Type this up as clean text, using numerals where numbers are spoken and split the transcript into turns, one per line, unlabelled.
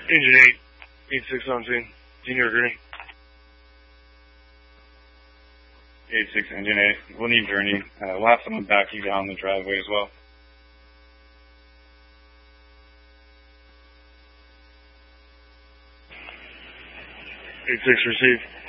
Engine 8, 8-6 on scene. Senior green.
8-6, engine 8. We'll need journey. We'll have someone back you down the driveway as well.
8-6 received.